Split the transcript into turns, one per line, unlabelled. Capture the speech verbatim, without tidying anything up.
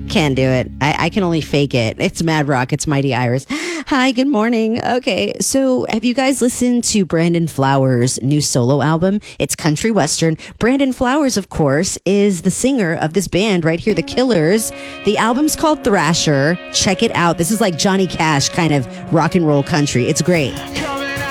Can't do it. I, I can only fake it. It's Mad Rock. It's Mighty Iris. Hi, good morning. Okay, so have you guys listened to Brandon Flowers' new solo album? It's country western. Brandon Flowers, of course, is the singer of this band right here, The Killers. The album's called Thrasher. Check it out. This is like Johnny Cash kind of rock and roll country. It's great.